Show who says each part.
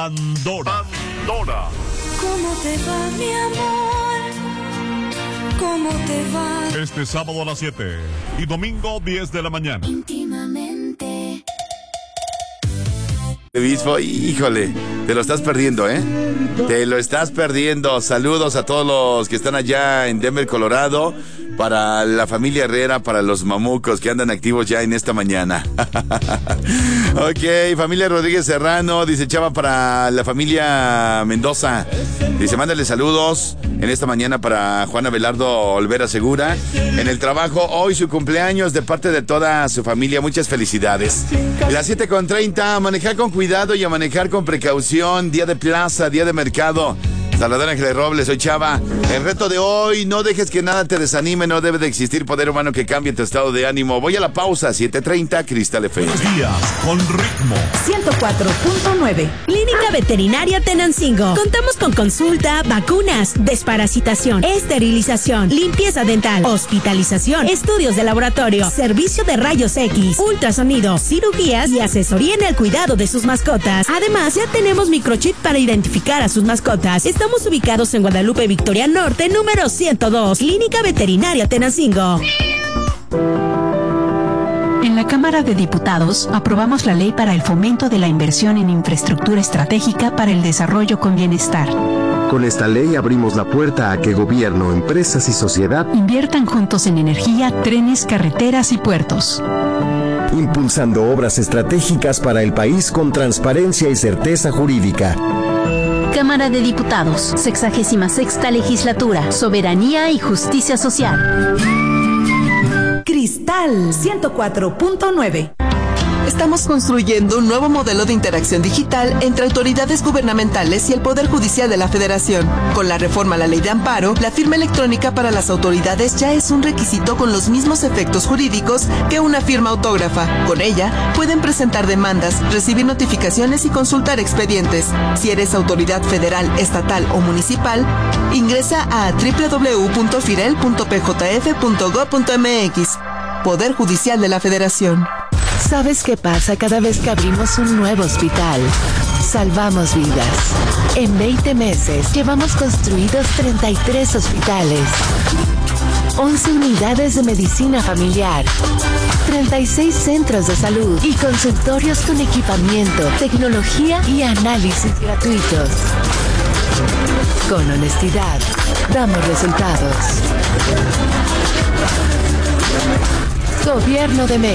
Speaker 1: Pandora.
Speaker 2: ¿Cómo te va, mi amor? ¿Cómo te va?
Speaker 1: Este sábado a las 7 y domingo 10 de la mañana.
Speaker 2: Íntimamente.
Speaker 3: Obispo, híjole, te lo estás perdiendo, ¿eh? Te lo estás perdiendo. Saludos a todos los que están allá en Denver, Colorado, para la familia Herrera, para los mamucos que andan activos ya en esta mañana. Ok, familia Rodríguez Serrano, dice Chava, para la familia Mendoza. Dice, mándale saludos en esta mañana para Juana Belardo Olvera Segura. En el trabajo, hoy su cumpleaños de parte de toda su familia. Muchas felicidades. Las 7:30, a manejar con cuidado y a manejar con precaución. Día de plaza, día de mercado. Salvador Ángeles Robles, soy Chava. El reto de hoy, no dejes que nada te desanime, no debe de existir poder humano que cambie tu estado de ánimo. Voy a la pausa, 7:30, Cristal FM.
Speaker 1: Buenos días, con ritmo.
Speaker 4: 104.9. Clínica Veterinaria Tenancingo. Contamos con consulta, vacunas, desparasitación, esterilización, limpieza dental, hospitalización, estudios de laboratorio, servicio de rayos X, ultrasonido, cirugías y asesoría en el cuidado de sus mascotas. Además, ya tenemos microchip para identificar a sus mascotas. Estamos ubicados en Guadalupe Victoria Norte, número 102. Clínica Veterinaria Tenancingo.
Speaker 5: En la Cámara de Diputados aprobamos la ley para el fomento de la inversión en infraestructura estratégica para el desarrollo con bienestar.
Speaker 6: Con esta ley abrimos la puerta a que gobierno, empresas y sociedad
Speaker 5: inviertan juntos en energía, trenes, carreteras y puertos.
Speaker 6: Impulsando obras estratégicas para el país con transparencia y certeza jurídica.
Speaker 7: Cámara de Diputados, 66ª Legislatura, Soberanía y Justicia Social.
Speaker 4: Cristal 104.9.
Speaker 8: Estamos construyendo un nuevo modelo de interacción digital entre autoridades gubernamentales y el Poder Judicial de la Federación. Con la reforma a la Ley de Amparo, la firma electrónica para las autoridades ya es un requisito con los mismos efectos jurídicos que una firma autógrafa. Con ella, pueden presentar demandas, recibir notificaciones y consultar expedientes. Si eres autoridad federal, estatal o municipal, ingresa a www.firel.pjf.gov.mx. Poder Judicial de la Federación.
Speaker 9: ¿Sabes qué pasa cada vez que abrimos un nuevo hospital? Salvamos vidas. En 20 meses llevamos construidos 33 hospitales, 11 unidades de medicina familiar, 36 centros de salud y consultorios con equipamiento, tecnología y análisis gratuitos. Con honestidad, damos resultados. Gobierno de México.